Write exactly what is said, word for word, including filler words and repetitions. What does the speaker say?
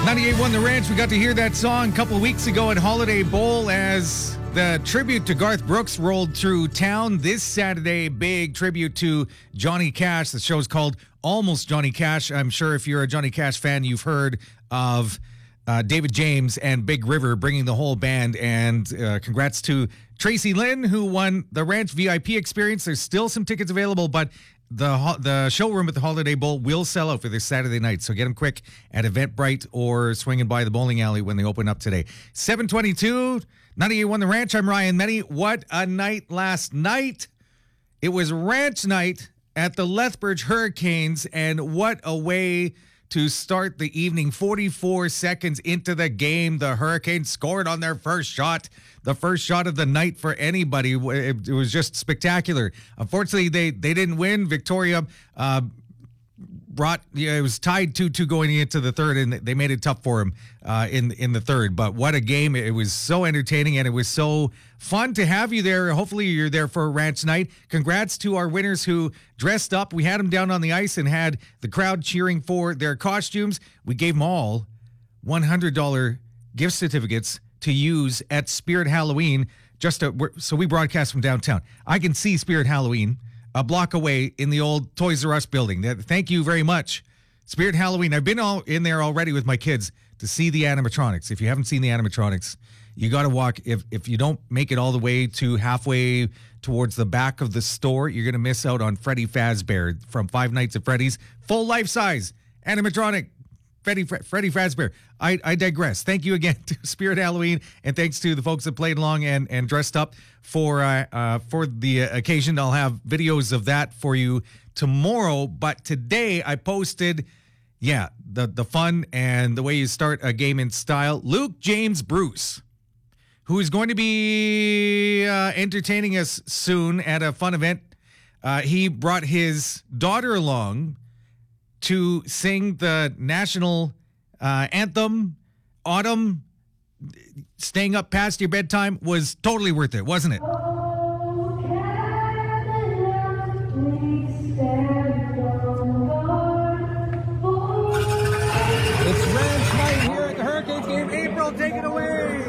ninety-eight point one The Ranch. We got to hear that song a couple of weeks ago at Holiday Bowl as the tribute to Garth Brooks rolled through town. This Saturday, big tribute to Johnny Cash. The show's called Almost Johnny Cash. I'm sure if you're a Johnny Cash fan, you've heard of uh, David James and Big River bringing the whole band. And uh, congrats to Tracy Lynn, who won the Ranch V I P experience. There's still some tickets available, but The the showroom at the Holiday Bowl will sell out for this Saturday night, so get them quick at Eventbrite or swinging by the bowling alley when they open up today. seven twenty-two, ninety-eight point one The Ranch. I'm Ryan Menny. What a night last night. It was Ranch night at the Lethbridge Hurricanes, and what a way to start the evening. forty-four seconds into the game, the Hurricanes scored on their first shot. The first shot of the night for anybody. It, it was just spectacular. Unfortunately, they, they didn't win. Victoria uh, brought, yeah, it was tied two two going into the third, and they made it tough for them uh, in, in the third. But what a game. It was so entertaining, and it was so fun to have you there. Hopefully you're there for a Ranch night. Congrats to our winners who dressed up. We had them down on the ice and had the crowd cheering for their costumes. We gave them all one hundred dollars gift certificates to use at Spirit Halloween. Just to, so we broadcast from downtown. I can see Spirit Halloween a block away in the old Toys R Us building. Thank you very much, Spirit Halloween. I've been all in there already with my kids to see the animatronics. If you haven't seen the animatronics, you got to walk. If if you don't make it all the way to halfway towards the back of the store, you're going to miss out on Freddy Fazbear from Five Nights at Freddy's. Full life-size animatronic Freddy, Freddy Fazbear. I, I digress. Thank you again to Spirit Halloween, and thanks to the folks that played along and, and dressed up for uh, uh, for the occasion. I'll have videos of that for you tomorrow. But today I posted, yeah, the, the fun and the way you start a game in style. Luke James Bruce, who is going to be uh, entertaining us soon at a fun event. Uh, he brought his daughter along to sing the national uh, anthem. Autumn, staying up past your bedtime was totally worth it, wasn't it? It's Ranch night here at the Hurricanes game. April, take it away.